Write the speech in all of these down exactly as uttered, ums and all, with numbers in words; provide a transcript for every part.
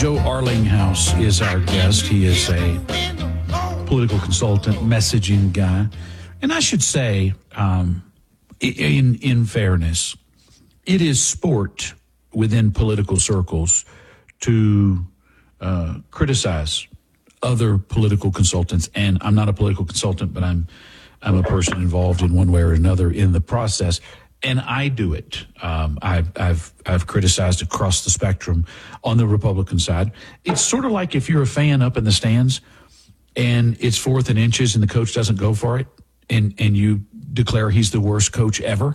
Joe Arlinghouse is our guest. He is a political consultant, messaging guy. And I should say, um, in in fairness, it is sport within political circles to uh, criticize other political consultants. And I'm not a political consultant, but I'm I'm a person involved in one way or another in the process. And I do it. Um, I've, I've, I've criticized across the spectrum on the Republican side. It's sort of like if you're a fan up in the stands and it's fourth and inches and the coach doesn't go for it and, and you declare he's the worst coach ever.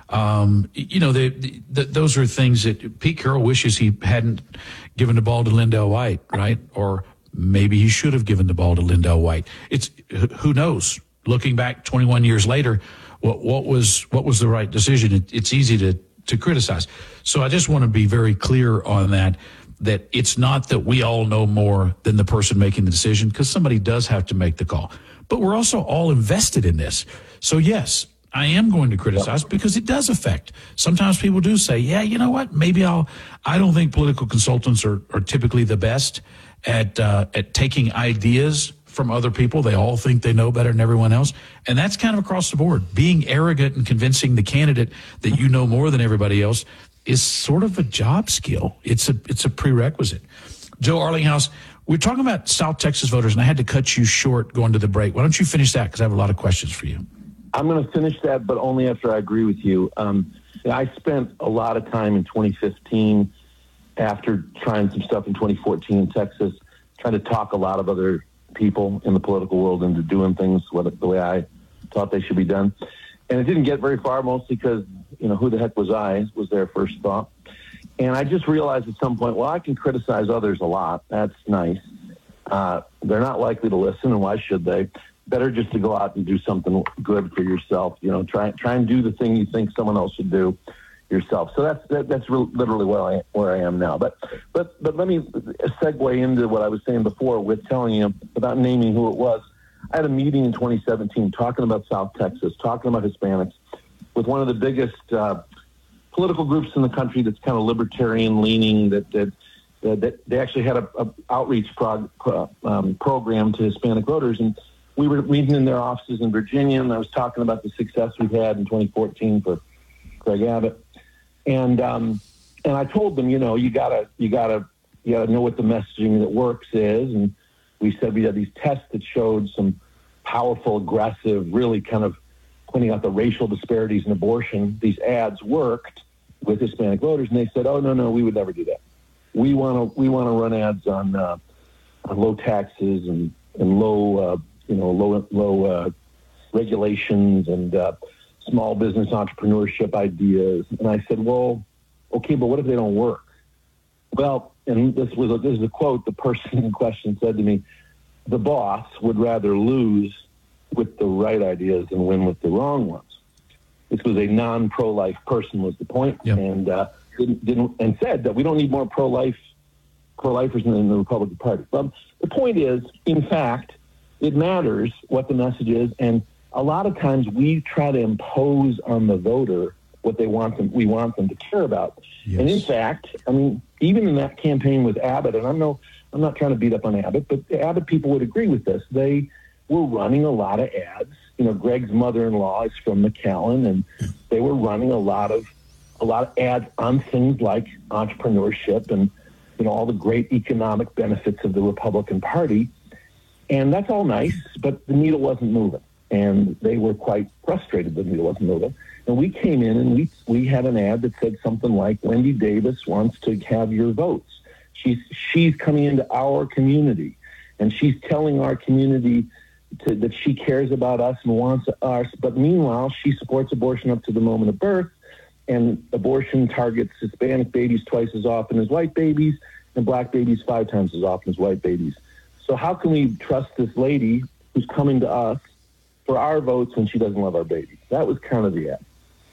Um, you know, they, the, those are things that Pete Carroll wishes he hadn't given the ball to Lindell White, right? Or maybe he should have given the ball to Lindell White. It's, who knows? Looking back twenty-one years later, What, what was what was the right decision? It, it's easy to, to criticize. So I just want to be very clear on that, that it's not that we all know more than the person making the decision, because somebody does have to make the call. But we're also all invested in this. So, yes, I am going to criticize because it does affect. Sometimes people do say, yeah, you know what, maybe I'll – I don't think political consultants are, are typically the best at uh, at taking ideas from other people. They all think they know better than everyone else. And that's kind of across the board. Being arrogant and convincing the candidate that you know more than everybody else is sort of a job skill. It's a it's a prerequisite. Joe Arlinghouse, we're talking about South Texas voters, and I had to cut you short going to the break. Why don't you finish that? Because I have a lot of questions for you. I'm going to finish that, but only after I agree with you. Um, I spent a lot of time in twenty fifteen after trying some stuff in twenty fourteen in Texas, trying to talk a lot of other people in the political world into doing things the way I thought they should be done. And it didn't get very far, mostly because, you know, who the heck was I was their first thought. And I just realized at some point, well, I can criticize others a lot. That's nice. Uh, they're not likely to listen, and why should they? Better just to go out and do something good for yourself. You know, try try and do the thing you think someone else should do yourself. So that's that, that's re- literally where I where I am now. But but but let me segue into what I was saying before with telling you about naming who it was. I had a meeting in twenty seventeen talking about South Texas, talking about Hispanics, with one of the biggest uh, political groups in the country that's kind of libertarian leaning. That that, uh, that they actually had a, a outreach prog- uh, um, program to Hispanic voters, and we were meeting in their offices in Virginia. And I was talking about the success we had in twenty fourteen for Greg Abbott. And um, and I told them, you know, you gotta you gotta you gotta know what the messaging that works is. And we said we had these tests that showed some powerful, aggressive, really kind of pointing out the racial disparities in abortion. These ads worked with Hispanic voters, and they said, oh no no, we would never do that. We want to we want to run ads on uh, on low taxes and and low uh, you know low low uh, regulations and uh, small business entrepreneurship ideas. And I said, well, okay, but what if they don't work? Well, and this was a, this is a quote, the person in question said to me, the boss would rather lose with the right ideas than win with the wrong ones. This was a non-pro-life person was the point, yep. and uh, didn't, didn't and said that we don't need more pro-life pro-lifers in the Republican Party. But the point is, in fact, it matters what the message is, and a lot of times we try to impose on the voter what they want them, we want them to care about. Yes. And in fact, I mean, even in that campaign with Abbott, and I'm no, I'm not trying to beat up on Abbott, but the Abbott people would agree with this. They were running a lot of ads. You know, Greg's mother-in-law is from McAllen, and they were running a lot of a lot of ads on things like entrepreneurship and, you know, all the great economic benefits of the Republican Party. And that's all nice, but the needle wasn't moving. And they were quite frustrated the needle wasn't moving. And we came in and we we had an ad that said something like, Wendy Davis wants to have your votes. She's she's coming into our community, and she's telling our community to, that she cares about us and wants us. But meanwhile, she supports abortion up to the moment of birth, and abortion targets Hispanic babies twice as often as white babies, and black babies five times as often as white babies. So how can we trust this lady who's coming to us for our votes when she doesn't love our babies? That was kind of the ad.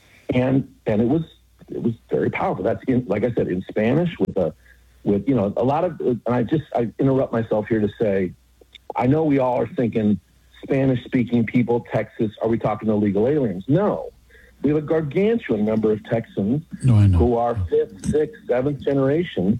And and it was it was very powerful. That's in, like I said, in Spanish with a with you know a lot of. And I just I interrupt myself here to say, I know we all are thinking Spanish speaking people, Texas. Are we talking illegal aliens? No, we have a gargantuan number of Texans no, I know. who are fifth, sixth, seventh generation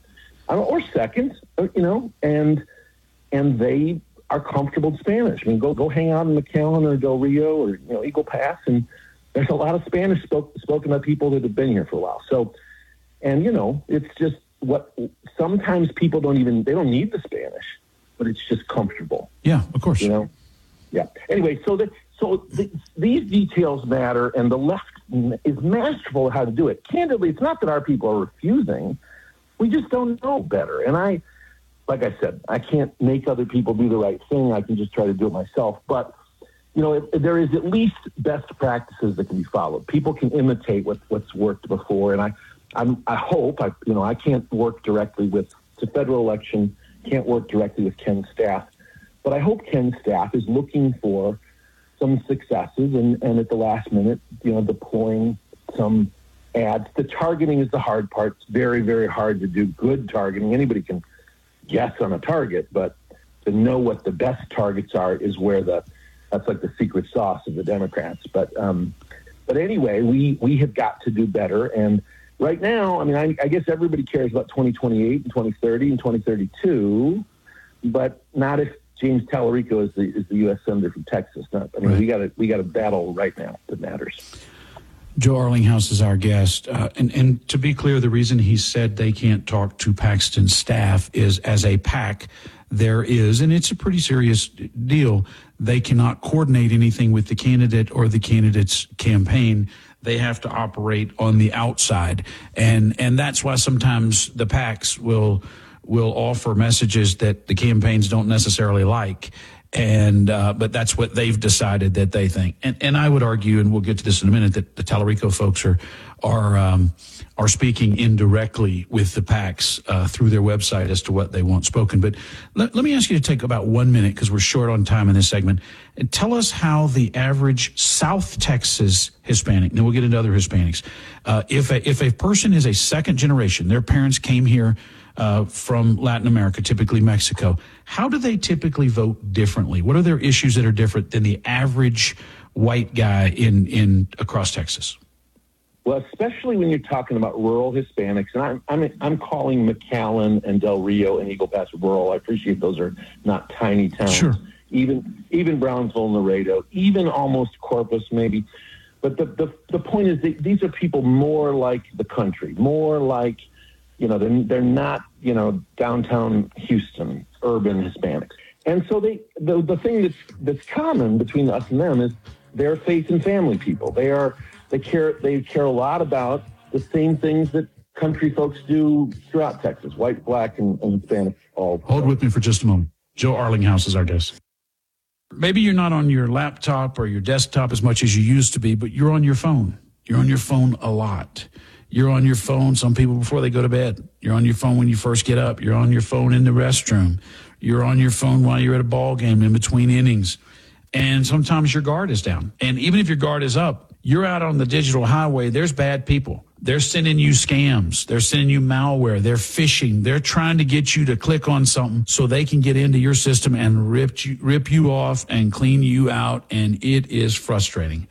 or second, you know, and and they are comfortable in Spanish. I mean, go go hang out in McAllen or Del Rio or, you know, Eagle Pass, and there's a lot of Spanish spoke, spoken by people that have been here for a while. So, and, you know, it's just what sometimes people don't even, they don't need the Spanish, but it's just comfortable. Yeah, of course. You know? Yeah. Anyway, so the, so the, these details matter, and the left is masterful at how to do it. Candidly, it's not that our people are refusing. We just don't know better. And I, like I said, I can't make other people do the right thing. I can just try to do it myself. But, you know, if, if there is at least best practices that can be followed. People can imitate what, what's worked before. And I, I'm, I hope, I, you know, I can't work directly with the federal election, can't work directly with Ken's staff. But I hope Ken's staff is looking for some successes and, and at the last minute, you know, deploying some ads. The targeting is the hard part. It's very, very hard to do good targeting. Anybody can guess on a target, but to know what the best targets are is where the, that's like the secret sauce of the Democrats. But, um, but anyway, we, we have got to do better. And right now, I mean, I, I guess everybody cares about twenty twenty-eight and twenty thirty and twenty thirty-two, but not if James Tallarico is the is the U S Senator from Texas. Not, I mean, right. we got a we got a battle right now that matters. Joe Arlinghouse is our guest, uh, and and to be clear, the reason he said they can't talk to Paxton's staff is, as a PAC, there is, and it's a pretty serious deal. They cannot coordinate anything with the candidate or the candidate's campaign. They have to operate on the outside, and and that's why sometimes the PACs will. will offer messages that the campaigns don't necessarily like. And, uh, but that's what they've decided that they think. And, and I would argue, and we'll get to this in a minute, that the Tallarico folks are, are, um, are speaking indirectly with the PACs, uh, through their website as to what they want spoken. But let, let me ask you to take about one minute, because we're short on time in this segment, and tell us how the average South Texas Hispanic, then we'll get into other Hispanics, uh, if a, if a person is a second generation, their parents came here Uh, from Latin America, typically Mexico, how do they typically vote differently? What are their issues that are different than the average white guy in, in across Texas? Well, especially when you're talking about rural Hispanics, and I'm I'm, I'm calling McAllen and Del Rio and Eagle Pass rural. I appreciate those are not tiny towns. Sure. Even even Brownsville and Laredo, even almost Corpus maybe. But the the, the point is that these are people more like the country, more like, you know, they're, they're not, you know, downtown Houston, urban Hispanics. And so they, the, the thing that's, that's common between us and them is they're faith and family people. They are, they care, they care a lot about the same things that country folks do throughout Texas, white, black, and, and Hispanic. All. Hold with me for just a moment. Joe Arlinghouse is our guest. Maybe you're not on your laptop or your desktop as much as you used to be, but you're on your phone. You're on your phone a lot. You're on your phone, some people, before they go to bed. You're on your phone when you first get up. You're on your phone in the restroom. You're on your phone while you're at a ball game in between innings. And sometimes your guard is down. And even if your guard is up, you're out on the digital highway. There's bad people. They're sending you scams. They're sending you malware. They're phishing. They're trying to get you to click on something so they can get into your system and rip you, rip you off and clean you out. And it is frustrating.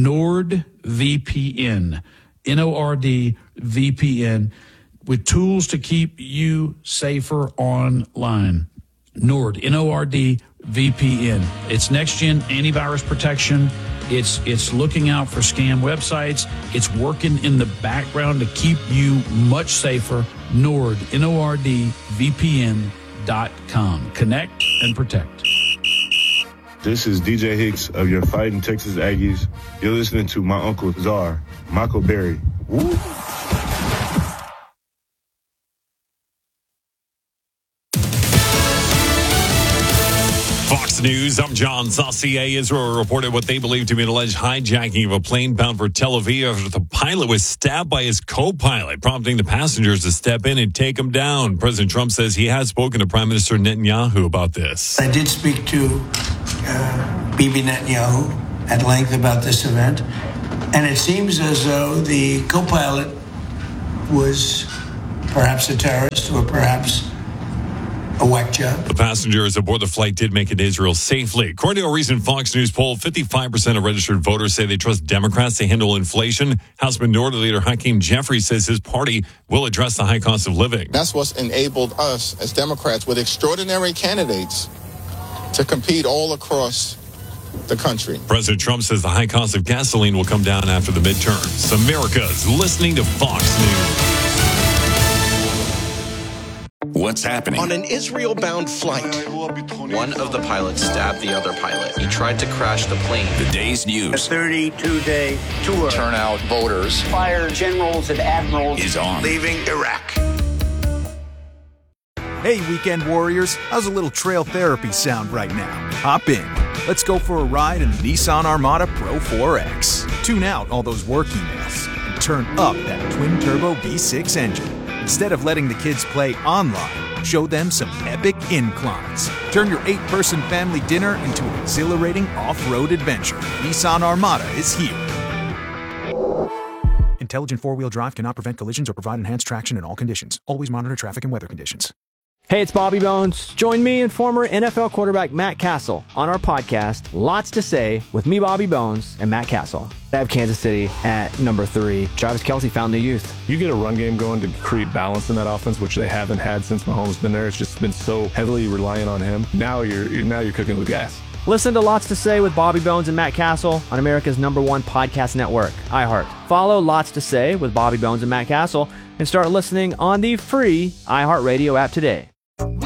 NordVPN. N O R D V P N, with tools to keep you safer online. Nord, N O R D V P N. It's next-gen antivirus protection. It's it's looking out for scam websites. It's working in the background to keep you much safer. Nord, N O R D V P N dot com. Connect and protect. This is D J Hicks of your Fighting Texas Aggies. You're listening to my Uncle Czar, Michael Berry. Woo! Fox News, I'm John Saucier. Israel reported what they believe to be an alleged hijacking of a plane bound for Tel Aviv after the pilot was stabbed by his co-pilot, prompting the passengers to step in and take him down. President Trump says he has spoken to Prime Minister Netanyahu about this. I did speak to uh, Bibi Netanyahu at length about this event, and it seems as though the co-pilot was perhaps a terrorist or perhaps a whack job. The passengers aboard the flight did make it to Israel safely. According to a recent Fox News poll, fifty-five percent of registered voters say they trust Democrats to handle inflation. House Minority Leader Hakeem Jeffries says his party will address the high cost of living. That's what's enabled us as Democrats with extraordinary candidates to compete all across the country. President Trump says the high cost of gasoline will come down after the midterms. America's listening to Fox News. What's happening? On an Israel-bound flight, one of the pilots stabbed the other pilot. He tried to crash the plane. The day's news. A thirty-two day tour. Turnout voters. Fire generals and admirals. Is on. Leaving Iraq. Hey, weekend warriors. How's a little trail therapy sound right now? Hop in. Let's go for a ride in the Nissan Armada Pro four X. Tune out all those work emails and turn up that twin-turbo V six engine. Instead of letting the kids play online, show them some epic inclines. Turn your eight-person family dinner into an exhilarating off-road adventure. Nissan Armada is here. Intelligent four-wheel drive cannot prevent collisions or provide enhanced traction in all conditions. Always monitor traffic and weather conditions. Hey, it's Bobby Bones. Join me and former N F L quarterback Matt Castle on our podcast, Lots to Say, with me, Bobby Bones, and Matt Castle. I have Kansas City at number three. Travis Kelce found the youth. You get a run game going to create balance in that offense, which they haven't had since Mahomes been there. It's just been so heavily reliant on him. Now you're now you're cooking with gas. Listen to Lots to Say with Bobby Bones and Matt Castle on America's number one podcast network, iHeart. Follow Lots to Say with Bobby Bones and Matt Castle and start listening on the free iHeartRadio app today.